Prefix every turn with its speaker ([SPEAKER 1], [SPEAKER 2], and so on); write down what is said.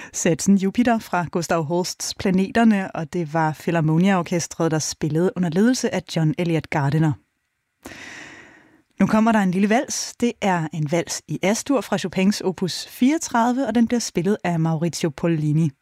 [SPEAKER 1] Satsen Jupiter fra Gustav Holsts Planeterne, og det var Philharmonia-orkestret, der spillede under ledelse af John Eliot Gardiner. Nu kommer der en lille vals. Det er en vals i Astur fra Chopins opus 34, og den bliver spillet af Maurizio Pollini.